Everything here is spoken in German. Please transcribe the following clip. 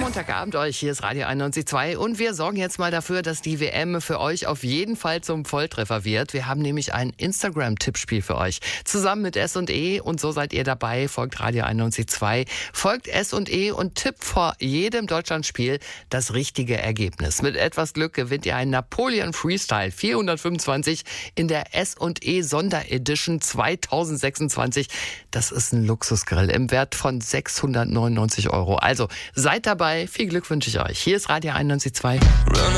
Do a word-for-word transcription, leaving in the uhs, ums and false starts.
Montagabend euch, hier ist Radio einundneunzig Komma zwei und wir sorgen jetzt mal dafür, dass die W M für euch auf jeden Fall zum Volltreffer wird. Wir haben nämlich ein Instagram-Tippspiel für euch, zusammen mit S und E und so seid ihr dabei. Folgt Radio einundneunzig Komma zwei, folgt S und E und tippt vor jedem Deutschlandspiel das richtige Ergebnis. Mit etwas Glück gewinnt ihr einen Napoleon Freestyle vierhundertfünfundzwanzig in der S und E Sonderedition zweitausendsechsundzwanzig. Das ist ein Luxusgrill im Wert von sechshundertneunundneunzig Euro. Also seid dabei, viel Glück wünsche ich euch. Hier ist Radio einundneunzig Komma zwei.